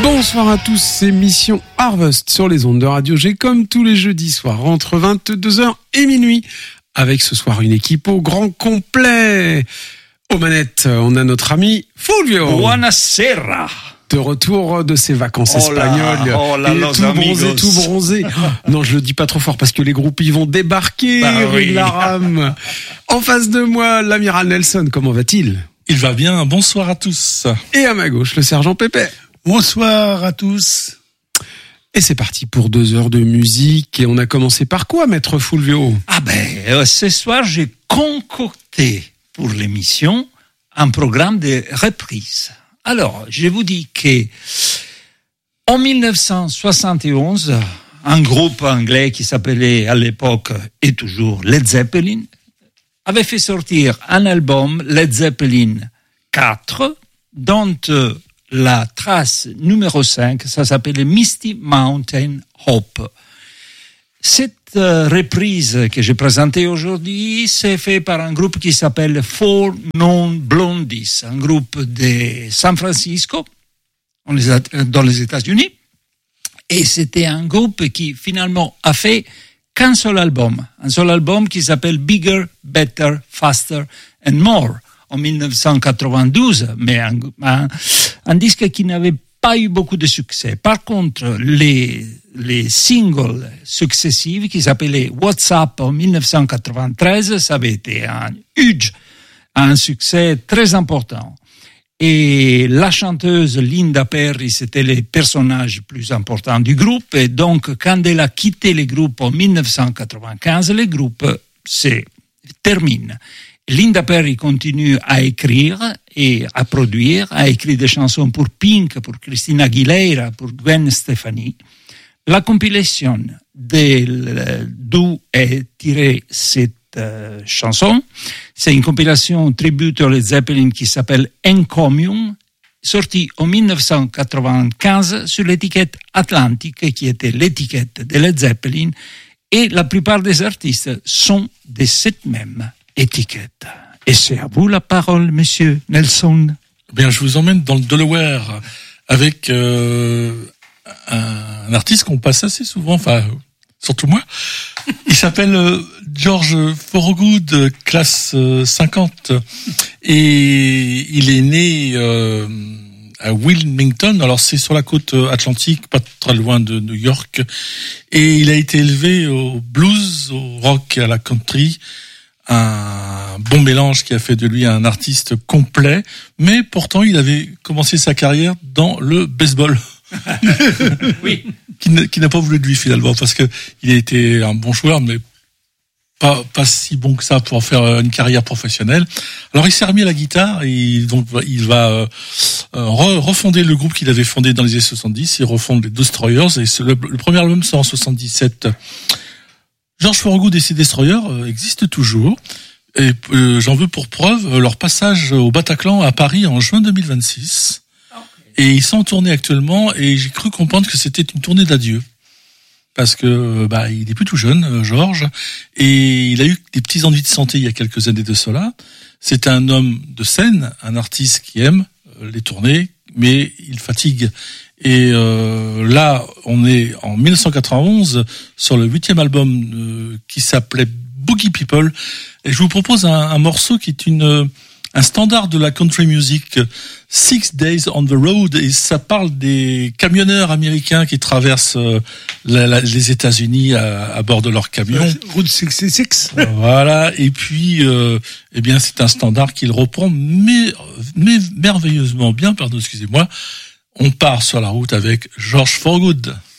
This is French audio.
Bonsoir à tous, c'est Mission Harvest sur les ondes de Radio G comme tous les jeudis soirs entre 22h et minuit. Avec ce soir une équipe au grand complet. Aux manettes, on a notre ami Fulvio. Buonasera. De retour de ses vacances espagnoles. Tout bronzé. Non, je le dis pas trop fort parce que les groupies vont débarquer rue de la Rame. En face de moi, l'amiral Nelson, comment va-t-il ? Il va bien, bonsoir à tous. Et à ma gauche, le sergent Pépé. Bonsoir à tous. Et c'est parti pour 2 heures de musique. Et on a commencé par quoi, maître Fulvio ? Ce soir, j'ai concocté pour l'émission un programme de reprises. Alors, je vous dis que en 1971, un groupe anglais qui s'appelait à l'époque et toujours Led Zeppelin avait fait sortir un album Led Zeppelin 4 dont la trace numéro 5, ça s'appelle Misty Mountain Hope. Cette reprise que j'ai présentée aujourd'hui, c'est fait par un groupe qui s'appelle Four Non Blondies, un groupe de San Francisco, dans les États-Unis. Et c'était un groupe qui finalement a fait qu'un seul album qui s'appelle Bigger, Better, Faster and More en 1992, mais un disque qui n'avait pas eu beaucoup de succès. Par contre, les singles successifs qui s'appelaient What's Up en 1993, ça avait été un succès très important. Et la chanteuse Linda Perry, c'était le personnage plus important du groupe. Et donc, quand elle a quitté le groupe en 1995, le groupe se termine. Linda Perry continue à écrire et à produire, a écrit des chansons pour Pink, pour Christina Aguilera, pour Gwen Stefani. La compilation d'où est tirée cette chanson, c'est une compilation tribute aux Led Zeppelin qui s'appelle Encomium, sortie en 1995 sur l'étiquette Atlantic, qui était l'étiquette de Led Zeppelin, et la plupart des artistes sont de cette même étiquette. Et c'est à vous la parole, monsieur Nelson. Bien, je vous emmène dans le Delaware avec un artiste qu'on passe assez souvent, enfin, surtout moi. Il s'appelle George Thorogood, classe 50. Et il est né à Wilmington. Alors, c'est sur la côte atlantique, pas très loin de New York. Et il a été élevé au blues, au rock et à la country. Un bon mélange qui a fait de lui un artiste complet, mais pourtant il avait commencé sa carrière dans le baseball. Oui. qui n'a pas voulu de lui finalement, parce que il a été un bon joueur, mais pas si bon que ça pour faire une carrière professionnelle. Alors il s'est remis à la guitare et donc il va refonder le groupe qu'il avait fondé dans les années 70. Il refonde les Destroyers et le premier album sort en 77. George Thorogood et ses Destroyers existent toujours et j'en veux pour preuve leur passage au Bataclan à Paris en juin 2026. Et ils sont en tournée actuellement et j'ai cru comprendre que c'était une tournée d'adieu parce que il est plus tout jeune, George, et il a eu des petits ennuis de santé il y a quelques années de cela. C'est un homme de scène, un artiste qui aime les tournées, mais il fatigue. Et là, on est en 1991 sur le 8e album qui s'appelait Boogie People. Et je vous propose un morceau qui est un standard de la country music, 6 Days on the Road. Et ça parle des camionneurs américains qui traversent les États-Unis à bord de leurs camions. Route 66. Voilà. Et puis, c'est un standard qu'il reprend mais merveilleusement bien. Pardon, excusez-moi. On part sur la route avec George Thorogood.